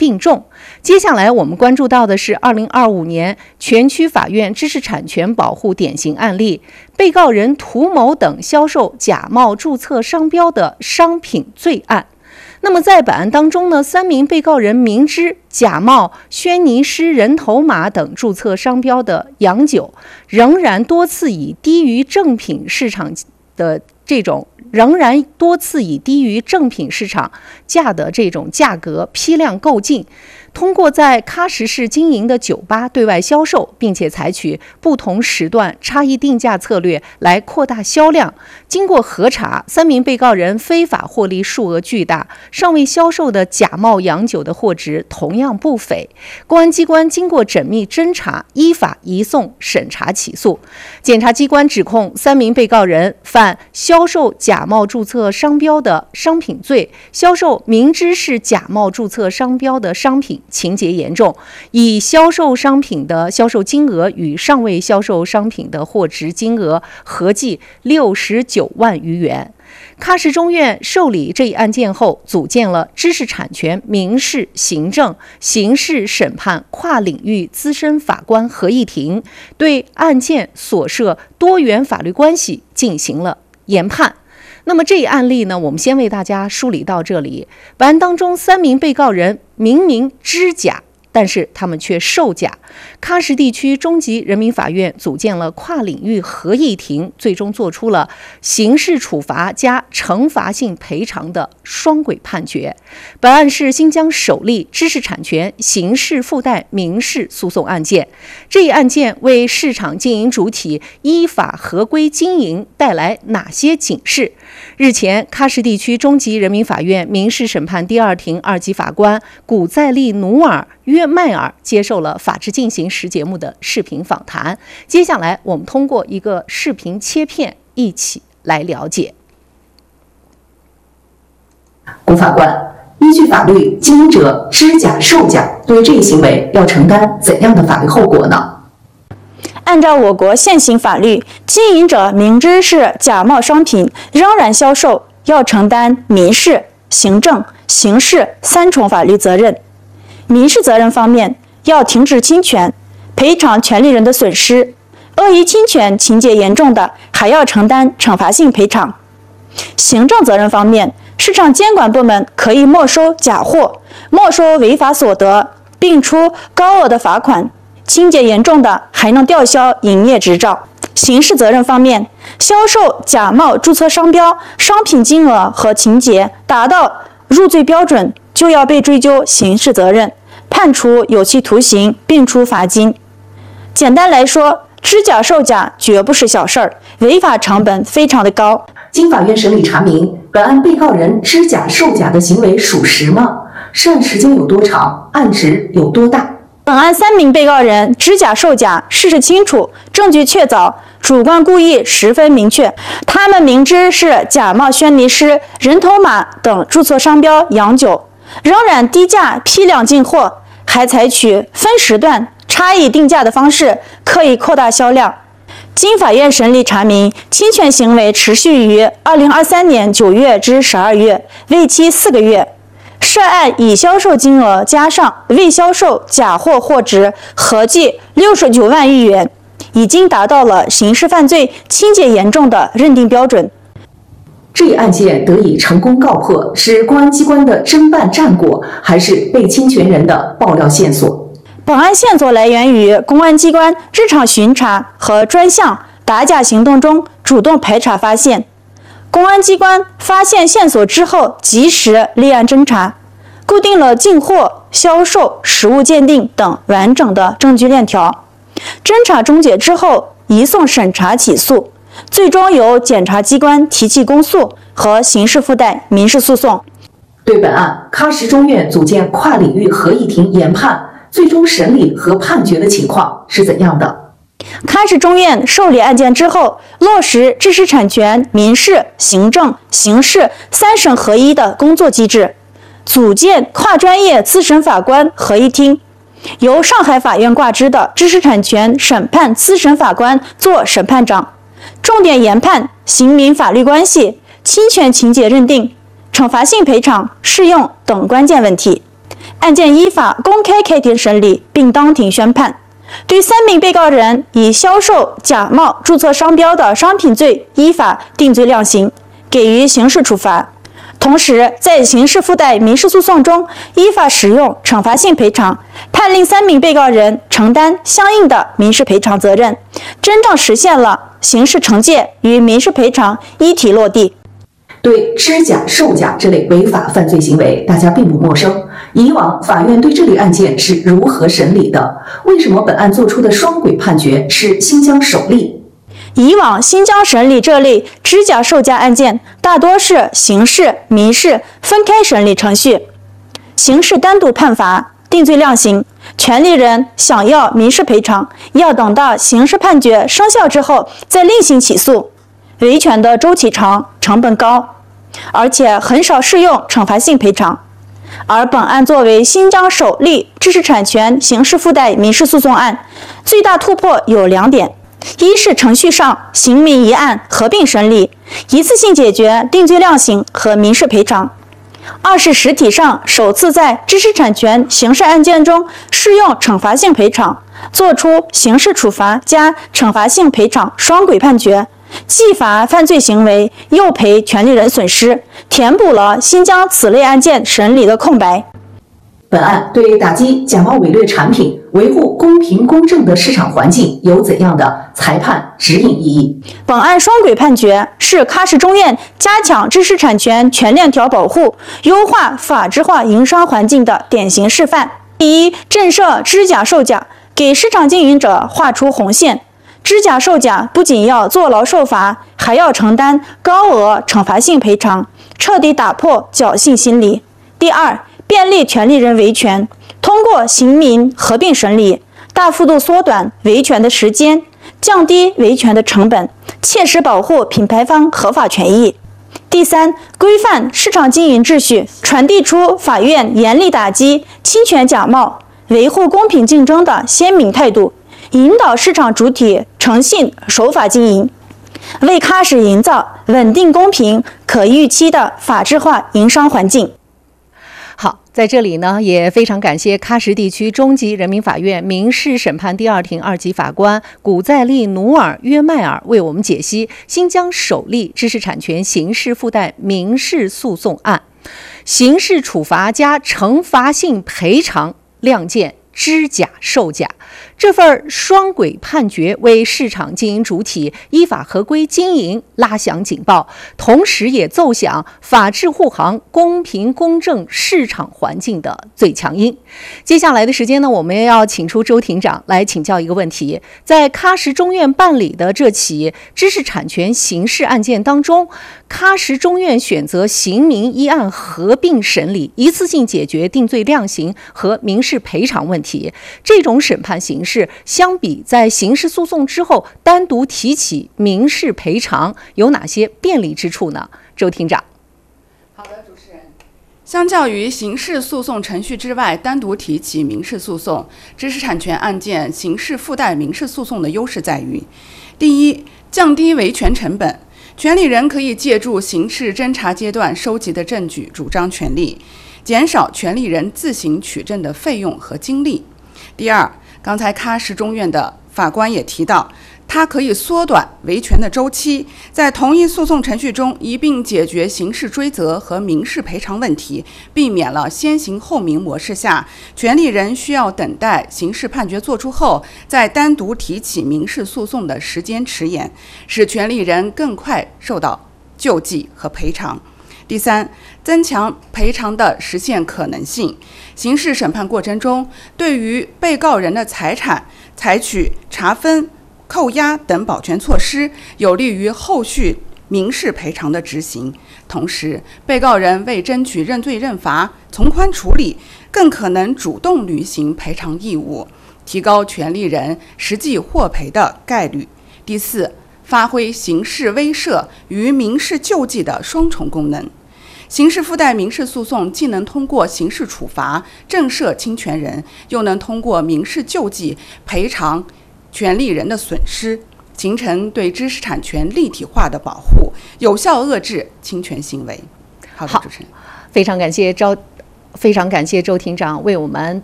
并重。接下来我们关注到的是2025年全区法院知识产权保护典型案例，被告人涂某等销售假冒注册商标的商品罪案。那么在本案当中呢，3名被告人明知假冒轩尼诗、人头马等注册商标的洋酒，仍然多次以低于正品市场价的这种价格批量购进，通过在喀什市经营的酒吧对外销售，并且采取不同时段差异定价策略来扩大销量。经过核查，3名被告人非法获利数额巨大，尚未销售的假冒洋酒的货值同样不菲。公安机关经过缜密侦查，依法移送审查起诉。检察机关指控3名被告人犯销售假冒注册商标的商品罪，销售明知是假冒注册商标的商品，情节严重，以销售商品的销售金额与尚未销售商品的货值金额合计69万余元。喀什中院受理这一案件后，组建了知识产权、民事、行政、刑事审判跨领域资深法官合议庭，对案件所涉多元法律关系进行了研判。那么这一案例呢，我们先为大家梳理到这里。本案当中3名被告人明明知假，但是他们却售假。喀什地区中级人民法院组建了跨领域合议庭，最终作出了刑事处罚加惩罚性赔偿的双轨判决。本案是新疆首例知识产权刑事附带民事诉讼案件。这一案件为市场经营主体依法合规经营带来哪些警示？日前，喀什地区中级人民法院民事审判第2庭2级法官古再利努尔约迈尔接受了《法治进行时》节目的视频访谈。接下来，我们通过一个视频切片一起来了解。 古法官，依据法律，经营者知假售假，对这一行为要承担怎样的法律后果呢？ 按照我国现行法律，经营者明知是假冒商品仍然销售，要承担民事、行政、刑事3重法律责任。民事责任方面，要停止侵权，赔偿权利人的损失；恶意侵权情节严重的，还要承担惩罚性赔偿。行政责任方面，市场监管部门可以没收假货、没收违法所得，并处高额的罚款。情节严重的，还能吊销营业执照。刑事责任方面，销售假冒注册商标商品金额和情节达到入罪标准，就要被追究刑事责任，判处有期徒刑，并处罚金。简单来说，知假售假绝不是小事儿，违法成本非常的高。 经法院审理查明，本案被告人知假售假的行为属实吗？涉案时间有多长？案值有多大？ 本案3名被告人知假售假，事实清楚，证据确凿，主观故意十分明确。他们明知是假冒轩尼诗、人头马等注册商标洋酒，仍然低价批量进货，还采取分时段差异定价的方式，刻意扩大销量。经法院审理查明，侵权行为持续于2023年9月至12月，为期4个月。涉案已销售金额加上未销售假货货值合计69万余元，已经达到了刑事犯罪情节严重的认定标准。 这一案件得以成功告破，是公安机关的侦办战果，还是被侵权人的爆料线索？ 本案线索来源于公安机关日常巡查和专项打假行动中主动排查发现。公安机关发现线索之后，及时立案侦查，固定了进货、销售、实物鉴定等完整的证据链条。侦查终结之后，移送审查起诉，最终由检察机关提起公诉和刑事附带民事诉讼。 对本案，喀什中院组建跨领域合议庭研判，最终审理和判决的情况是怎样的？ 喀什中院受理案件之后，落实知识产权、民事、行政、刑事3审合一的工作机制，组建跨专业资审法官合议庭，由上海法院挂支的知识产权审判资审法官做审判长，重点研判刑民法律关系、侵权情节认定、惩罚性赔偿适用等关键问题。 案件依法公开开庭审理，并当庭宣判。对3名被告人以销售假冒注册商标的商品罪依法定罪量刑，给予刑事处罚。同时，在刑事附带民事诉讼中，依法使用惩罚性赔偿，判令3名被告人承担相应的民事赔偿责任，真正实现了刑事惩戒与民事赔偿一体落地。 对知假售假这类违法犯罪行为，大家并不陌生。以往法院对这类案件是如何审理的？为什么本案作出的双轨判决是新疆首例？ 以往新疆审理这类知假售假案件，大多是刑事、民事分开审理程序，刑事单独判罚、定罪量刑，权利人想要民事赔偿，要等到刑事判决生效之后再另行起诉，维权的周期长、成本高，而且很少适用惩罚性赔偿。而本案作为新疆首例知识产权刑事附带民事诉讼案，最大突破有2点：一是程序上刑民一案合并审理，一次性解决定罪量刑和民事赔偿；二是实体上首次在知识产权刑事案件中适用惩罚性赔偿，作出刑事处罚加惩罚性赔偿双轨判决，既罚犯罪行为，又赔权利人损失，填补了新疆此类案件审理的空白。 本案对打击假冒伪劣产品、维护公平公正的市场环境有怎样的裁判指引意义？ 本案双轨判决是喀什中院加强知识产权全链条保护、优化法治化营商环境的典型示范。第一，震慑知假售假，给市场经营者画出红线。知假售假不仅要坐牢受罚，还要承担高额惩罚性赔偿，彻底打破侥幸心理。第二，便利权利人维权，通过刑民合并审理，大幅度缩短维权的时间，降低维权的成本，切实保护品牌方合法权益。第三，规范市场经营秩序，传递出法院严厉打击侵权假冒、维护公平竞争的鲜明态度，引导市场主体诚信守法经营，为喀什营造稳定、公平、可预期的法治化营商环境。 好，在这里呢，也非常感谢喀什地区中级人民法院民事审判第2庭2级法官古再利努尔约迈尔为我们解析新疆首例知识产权刑事附带民事诉讼案，刑事处罚加惩罚性赔偿亮剑知假售假。这份双轨判决为市场经营主体依法合规经营拉响警报，同时也奏响法治护航、公平公正市场环境的最强音。接下来的时间呢，我们要请出周庭长来请教一个问题：在喀什中院办理的这起知识产权刑事案件当中，喀什中院选择刑民一案合并审理，一次性解决定罪量刑和民事赔偿问题。这种审判形式相比在刑事诉讼之后单独提起民事赔偿有哪些便利之处呢？周庭长。 好的，主持人。相较于刑事诉讼程序之外单独提起民事诉讼，知识产权案件刑事附带民事诉讼的优势在于：第一，降低维权成本，权利人可以借助刑事侦查阶段收集的证据主张权利，减少权利人自行取证的费用和精力。第二，刚才喀什中院的法官也提到，它可以缩短维权的周期，在同一诉讼程序中一并解决刑事追责和民事赔偿问题，避免了先刑后民模式下权利人需要等待刑事判决作出后再单独提起民事诉讼的时间迟延，使权利人更快受到救济和赔偿。第三，增强赔偿的实现可能性。刑事审判过程中，对于被告人的财产采取查分、扣押等保全措施，有利于后续民事赔偿的执行。同时，被告人为争取认罪认罚、从宽处理，更可能主动履行赔偿义务，提高权利人实际获赔的概率。第四，发挥刑事威慑与民事救济的双重功能。刑事附带民事诉讼既能通过刑事处罚震慑侵权人，又能通过民事救济赔偿权利人的损失，形成对知识产权立体化的保护，有效遏制侵权行为。好的，主持人。 非常感谢非常感谢周庭长为我们